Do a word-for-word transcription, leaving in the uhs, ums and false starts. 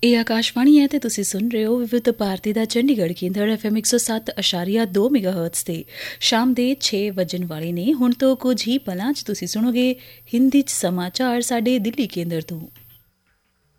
ਇਹ ਆਕਾਸ਼ਵਾਣੀ ਹੈ ਤੇ ਤੁਸੀਂ ਸੁਣ ਰਹੇ ਹੋ ਵਿਵਿਧ ਭਾਰਤੀ ਦਾ ਚੰਡੀਗੜ੍ਹ ਕੇਂਦਰ ਐਫ ਐਮ ਇੱਕ ਸੌ ਸੱਤ ਅਸ਼ਾਰੀਆ ਦੋ ਮੈਗਾਹਰਟਜ਼ ਤੇ ਸ਼ਾਮ ਦੇ ਛੇ ਵੱਜਣ ਵਾਲੇ ਨੇ। ਹੁਣ ਤੋਂ ਕੁਝ ਹੀ ਪਲਾਂ 'ਚ ਤੁਸੀਂ ਸੁਣੋਗੇ ਹਿੰਦੀ 'ਚ ਸਮਾਚਾਰ ਸਾਡੇ ਦਿੱਲੀ ਕੇਂਦਰ ਤੋਂ।